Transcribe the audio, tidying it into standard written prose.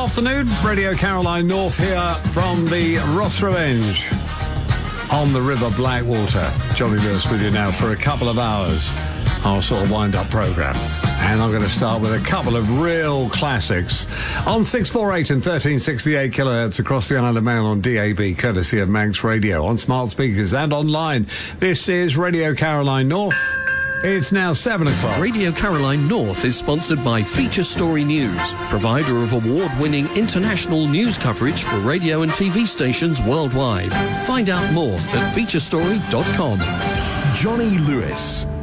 afternoon. Radio Caroline North here from the Ross Revenge on the River Blackwater. Johnny Lewis with you now for a couple of hours. Our sort of wind-up programme. And I'm going to start with a couple of real classics. On 648 and 1368 kilohertz across the Isle of Man on DAB, courtesy of Manx Radio, on smart speakers and online. This is Radio Caroline North. It's now 7 o'clock. Radio Caroline North is sponsored by Feature Story News, provider of award-winning international news coverage for radio and TV stations worldwide. Find out more at featurestory.com. Johnny Lewis.